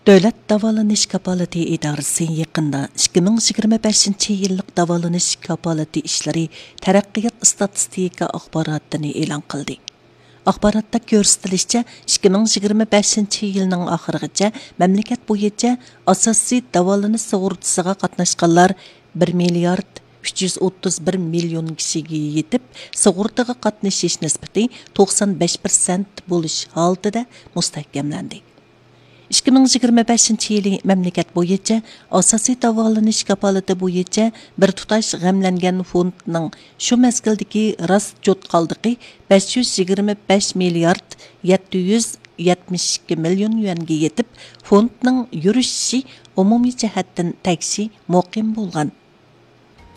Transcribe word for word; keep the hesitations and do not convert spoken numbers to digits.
Davlat davolanish kapolati idorasi yaqinda ikki ming yigirma beshinchi yillik davolanish kapolati ishlari taraqqiyot statistika axborotini e'lon qildi. Axborotda ko'rsatilishicha, ikki ming yigirma beshinchi yilning oxirigacha mamlakat bo'yicha asosiy davolanish sug'urtasiga qatnashganlar bir milliard uch yuz o'ttiz bir million kishiga yetib, sug'urtaga qatnashish nisbati to'qson besh foiz bo'lish holatida mustahkamlandi. ikki ming yigirma beshinchi yili mamlakat bo'yicha asosiy davolanish kapolati bo'yicha bir tutash g'amlangan fondning shu mazgildagi rast jo'tqaldigi besh yuz yigirma besh milliard yetti yuz yetmish ikki million yuanga yetib, fondning yurishi umumiy jihatdan tagsi muqim bo'lgan.